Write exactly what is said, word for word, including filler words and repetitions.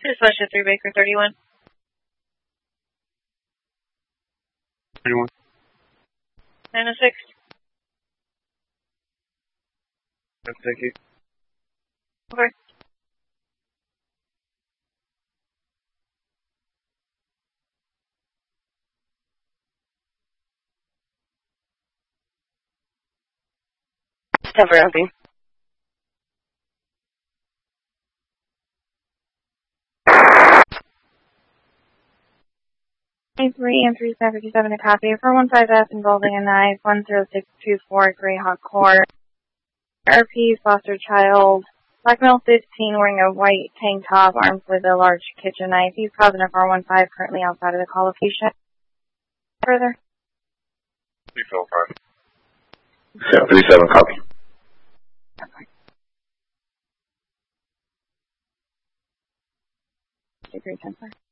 Dispatch at three Baker thirty-one. thirty-one. nine oh six. Thank you. Over. Cover empty. three and three seven fifty-seven to copy. four one five F involving a knife. one zero six two four Greyhawk Court. R P foster child. Blackmail fifteen wearing a white tank top armed with a large kitchen knife. He's causing a four one five currently outside of the call location. Further. three four five. seven three seven, copy. Degree ten five.